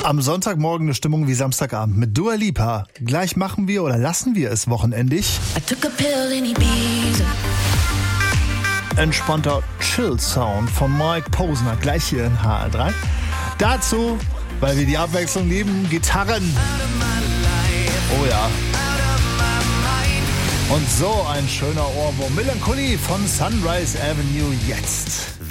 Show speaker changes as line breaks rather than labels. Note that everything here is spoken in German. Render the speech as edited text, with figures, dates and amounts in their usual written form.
Am Sonntagmorgen eine Stimmung wie Samstagabend mit Dua Lipa. Gleich machen wir oder lassen wir es wochenendig. Entspannter Chill-Sound von Mike Posner, gleich hier in HR3. Dazu, weil wir die Abwechslung lieben, Gitarren. Oh ja. Und so ein schöner Ohrwurm. Melancholie von Sunrise Avenue jetzt.